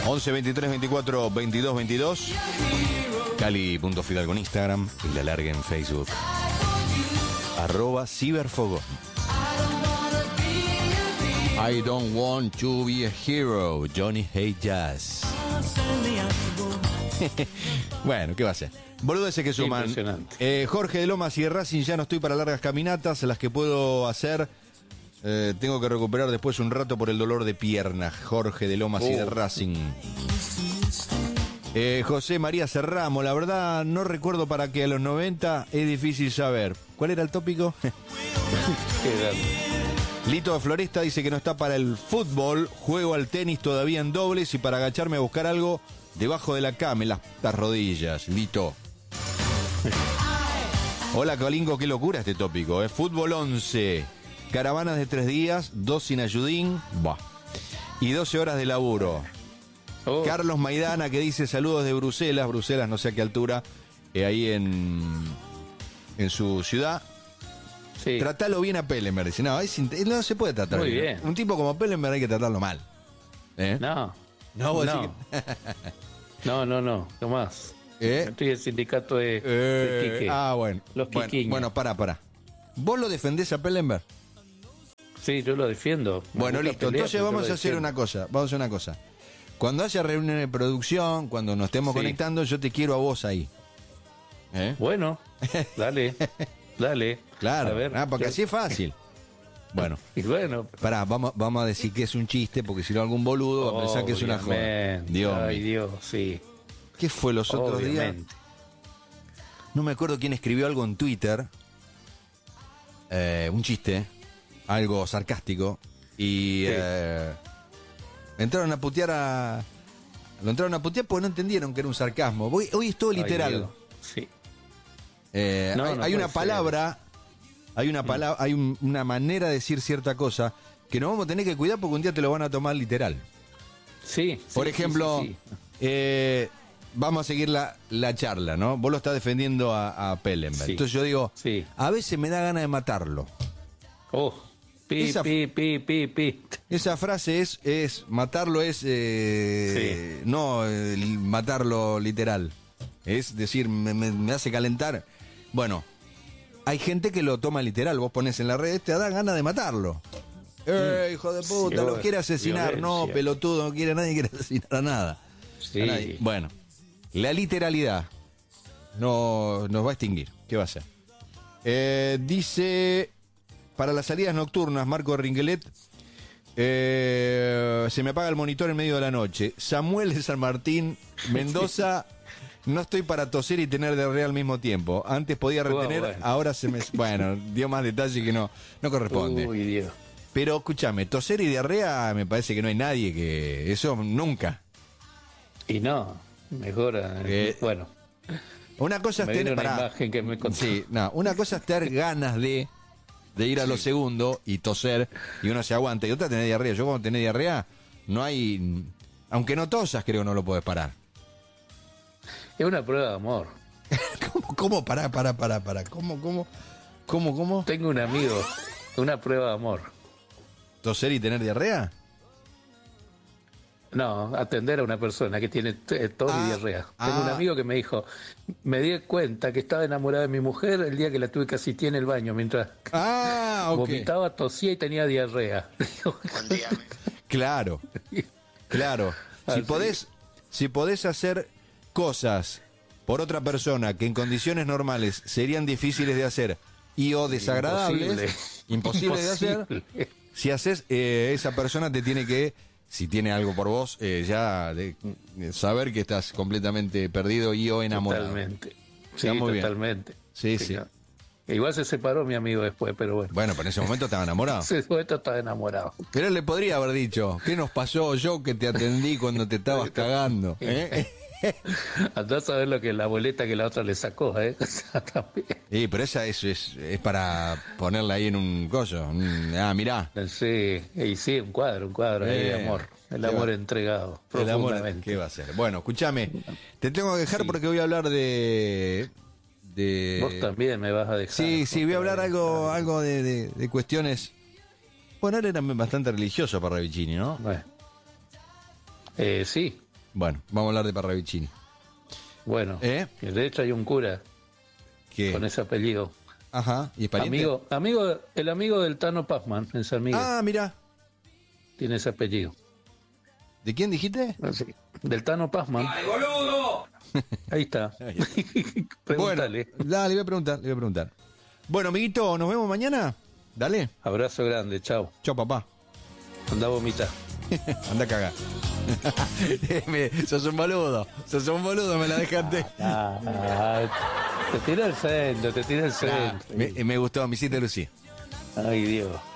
11 23 24 22 22. Cali.fidal con Instagram y la larga en Facebook. @ciberfogón. I don't want to be a hero, Johnny Hate Jazz. Bueno, ¿qué va a ser? Boludeces que suman. Jorge de Lomas y de Racing, ya no estoy para largas caminatas, las que puedo hacer. Tengo que recuperar después un rato por el dolor de pierna. Jorge de Lomas y de Racing. José María Serramo, la verdad no recuerdo para qué a los 90, es difícil saber. ¿Cuál era el tópico? Lito de Floresta dice que no está para el fútbol, juego al tenis todavía en dobles y para agacharme a buscar algo debajo de la cama, en las rodillas. Lito. Hola Colingo, qué locura este tópico. Fútbol 11, caravanas de 3 días, 2 sin ayudín, y 12 horas de laburo. Carlos Maidana que dice saludos de Bruselas, no sé a qué altura, ahí en su ciudad. Sí. Tratalo bien a Pellenberg. Dice, no se puede tratar muy bien. Un tipo como Pellenberg hay que tratarlo mal. No, vos no. decís que... no más. Estoy en el sindicato de Quique. Bueno. Los quiquiños. Bueno, pará. ¿Vos lo defendés a Pellenberg? Sí, yo lo defiendo. Bueno, listo. Entonces vamos a hacer una cosa. Cuando haya reunión de producción, cuando nos estemos conectando, yo te quiero a vos ahí. Bueno, dale. Claro, a ver, porque así es fácil. Bueno. Y bueno. Pará, vamos a decir que es un chiste, porque si no algún boludo va a pensar que es una joda. Dios, sí. ¿Qué fue los otros días? No me acuerdo quién escribió algo en Twitter. Un chiste, algo sarcástico. Y entraron a putear Lo entraron a putear porque no entendieron que era un sarcasmo. Hoy es todo literal. Sí. Hay una palabra, hay una manera de decir cierta cosa que nos vamos a tener que cuidar porque un día te lo van a tomar literal. Sí. Por ejemplo, vamos a seguir la charla, ¿no? Vos lo estás defendiendo a Pellenberg. Sí. Entonces yo digo, a veces me da ganas de matarlo. Esa frase es matarlo, no matarlo literal. Es decir, me hace calentar. Bueno, hay gente que lo toma literal. Vos pones en la red, te da ganas de matarlo. Hijo de puta, lo quiere asesinar. No, pelotudo, nadie quiere asesinar a nada. Sí. A nadie. Bueno, la literalidad nos va a extinguir. ¿Qué va a ser? Dice, para las salidas nocturnas, Marco Ringelet, se me apaga el monitor en medio de la noche. Samuel de San Martín, Mendoza... No estoy para toser y tener diarrea al mismo tiempo. Antes podía retener, ahora se me... Bueno, dio más detalle que no corresponde. Uy, Dios. Pero escúchame, toser y diarrea me parece que no hay nadie que... Eso nunca. Y no, mejora. Bueno. Una cosa es tener... imagen que me contó. Sí, no, una cosa es tener ganas de ir a lo segundo y toser y uno se aguanta. Y otra tener diarrea. Yo cuando tenés diarrea, no hay... Aunque no tosas, creo que no lo podés parar. Es una prueba de amor. ¿Cómo? Pará. ¿Cómo? Tengo un amigo, una prueba de amor. ¿Toser y tener diarrea? No, atender a una persona que tiene tos y diarrea. Tengo un amigo que me dijo, me di cuenta que estaba enamorada de mi mujer el día que la tuve que asistir en el baño, mientras vomitaba, tosía y tenía diarrea. Claro. Si podés hacer cosas por otra persona que en condiciones normales serían difíciles de hacer o desagradables, imposibles de hacer, si haces, esa persona te tiene que, si tiene algo por vos, saber que estás completamente perdido o enamorado. Totalmente. Sí, totalmente. Sí. Igual se separó mi amigo después, pero bueno. Bueno, pero en ese momento estaba enamorado. En ese momento estaba enamorado. Pero él le podría haber dicho, ¿qué nos pasó? Yo que te atendí cuando te estabas cagando. Andá a saber lo que la boleta que la otra le sacó, También. Sí, pero esa es para ponerla ahí en un coso. Mirá. Sí, un cuadro ahí de amor. El amor entregado. El amor, ¿qué va a ser? Bueno, escúchame, te tengo que dejar porque voy a hablar de... Vos también me vas a dejar. Sí, voy a hablar algo de cuestiones... Bueno, él era bastante religioso para Ravicini, ¿no? Bueno. Sí. Bueno, vamos a hablar de Parravicini. Bueno, de hecho hay un cura con ese apellido. Ajá, ¿y es pariente? El amigo del Tano Pazman en San Miguel. Ah, mira. Tiene ese apellido. ¿De quién dijiste? Sí, del Tano Pazman. ¡Ay, boludo! Ahí está. Pregúntale. Bueno, dale, le voy a preguntar. Bueno, amiguito, ¿nos vemos mañana? Dale. Abrazo grande, chao. Chao, papá. Anda a vomitar. Anda a cagar. Sos un boludo, me la dejaste. Te tiré el centro. Me gustó, me hiciste lucir. Ay, Dios.